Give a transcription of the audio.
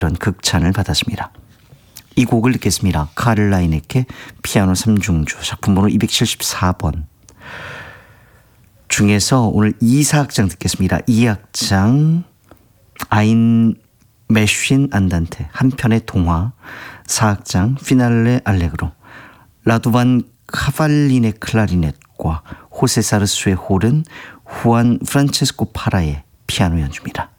이런 극찬을 받았습니다. 이 곡을 듣겠습니다. 카를 라이네케 피아노 3중주 작품 번호 274번 중에서 오늘 2사악장 듣겠습니다. 2악장 아인 메쉰 안단테 한편의 동화 4악장 피날레 알레그로 라도반 카발리네 클라리넷과 호세 사르스의 홀은 후안 프란체스코 파라의 피아노 연주입니다.